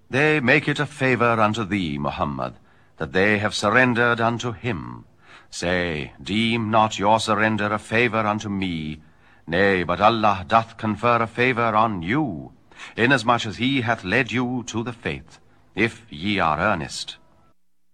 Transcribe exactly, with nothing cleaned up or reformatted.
They make it a favour unto thee, Muhammad, that they have surrendered unto him. Say, deem not your surrender a favour unto me. Nay, but Allah doth confer a favour on you, inasmuch as he hath led you to the faith, if ye are earnest.